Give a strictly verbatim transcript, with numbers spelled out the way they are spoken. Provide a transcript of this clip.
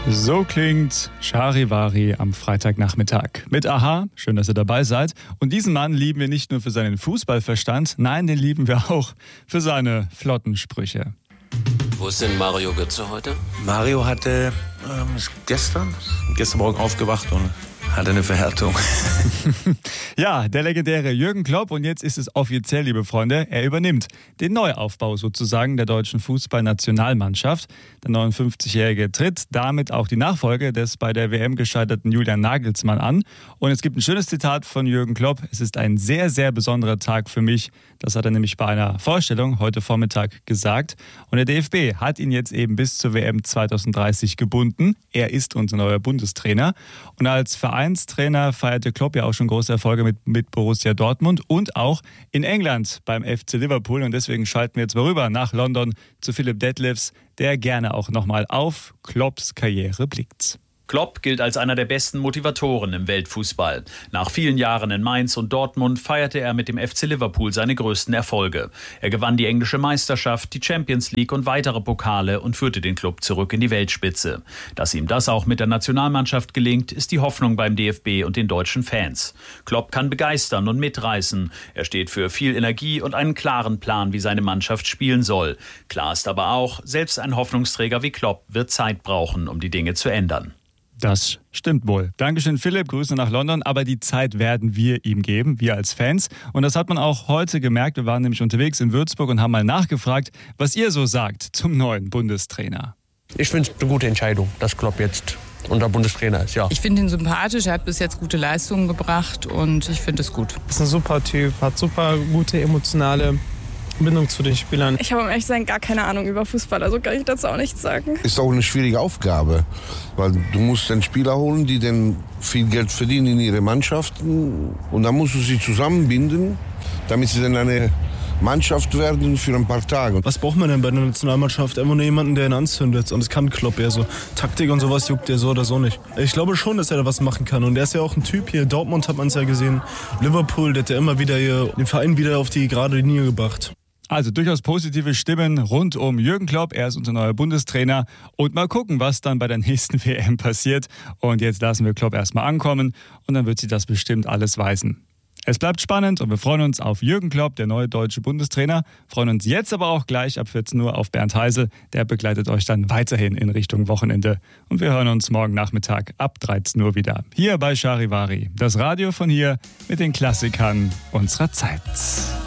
So klingt Charivari am Freitagnachmittag. Mit Aha, schön, dass ihr dabei seid. Und diesen Mann lieben wir nicht nur für seinen Fußballverstand, nein, den lieben wir auch für seine flotten Sprüche. Wo ist denn Mario Götze heute? Mario hatte ähm, ist gestern, gestern Morgen aufgewacht und hatte eine Verhärtung. Ja, der legendäre Jürgen Klopp, und jetzt ist es offiziell, liebe Freunde, er übernimmt den Neuaufbau sozusagen der deutschen Fußballnationalmannschaft. Der neunundfünfzigjährige tritt damit auch die Nachfolge des bei der W M gescheiterten Julian Nagelsmann an. Und es gibt ein schönes Zitat von Jürgen Klopp: Es ist ein sehr, sehr besonderer Tag für mich. Das hat er nämlich bei einer Vorstellung heute Vormittag gesagt. Und der D F B hat ihn jetzt eben bis zur W M zweitausenddreißig gebunden. Er ist unser neuer Bundestrainer. Und als Vereinstrainer feierte Klopp ja auch schon große Erfolge mit, mit Borussia Dortmund und auch in England beim F C Liverpool. Und deswegen schalten wir jetzt mal rüber nach London zu Philipp Detlefs, der gerne auch nochmal auf Klopps Karriere blickt. Klopp gilt als einer der besten Motivatoren im Weltfußball. Nach vielen Jahren in Mainz und Dortmund feierte er mit dem F C Liverpool seine größten Erfolge. Er gewann die englische Meisterschaft, die Champions League und weitere Pokale und führte den Klub zurück in die Weltspitze. Dass ihm das auch mit der Nationalmannschaft gelingt, ist die Hoffnung beim D F B und den deutschen Fans. Klopp kann begeistern und mitreißen. Er steht für viel Energie und einen klaren Plan, wie seine Mannschaft spielen soll. Klar ist aber auch, selbst ein Hoffnungsträger wie Klopp wird Zeit brauchen, um die Dinge zu ändern. Das stimmt wohl. Dankeschön, Philipp. Grüße nach London. Aber die Zeit werden wir ihm geben, wir als Fans. Und das hat man auch heute gemerkt. Wir waren nämlich unterwegs in Würzburg und haben mal nachgefragt, was ihr so sagt zum neuen Bundestrainer. Ich finde es eine gute Entscheidung, dass Klopp jetzt unser Bundestrainer ist, ja. Ich finde ihn sympathisch, er hat bis jetzt gute Leistungen gebracht und ich finde es gut. Ist ein super Typ, hat super gute emotionale Bindung zu den Spielern. Ich habe um ehrlich zu sein gar keine Ahnung über Fußball, also kann ich dazu auch nichts sagen. Ist auch eine schwierige Aufgabe, weil du musst dann Spieler holen, die dann viel Geld verdienen in ihre Mannschaften, und dann musst du sie zusammenbinden, damit sie dann eine Mannschaft werden für ein paar Tage. Was braucht man denn bei der Nationalmannschaft? Einfach nur jemanden, der ihn anzündet. Und das kann Klopp eher so. Taktik und sowas juckt er so oder so nicht. Ich glaube schon, dass er da was machen kann. Und er ist ja auch ein Typ hier. Dortmund hat man es ja gesehen. Liverpool, der hat ja immer wieder hier den Verein wieder auf die gerade Linie gebracht. Also durchaus positive Stimmen rund um Jürgen Klopp. Er ist unser neuer Bundestrainer. Und mal gucken, was dann bei der nächsten W M passiert. Und jetzt lassen wir Klopp erstmal ankommen. Und dann wird sich das bestimmt alles weisen. Es bleibt spannend und wir freuen uns auf Jürgen Klopp, der neue deutsche Bundestrainer. Freuen uns jetzt aber auch gleich ab vierzehn Uhr auf Bernd Heisel. Der begleitet euch dann weiterhin in Richtung Wochenende. Und wir hören uns morgen Nachmittag ab dreizehn Uhr wieder. Hier bei Charivari. Das Radio von hier mit den Klassikern unserer Zeit.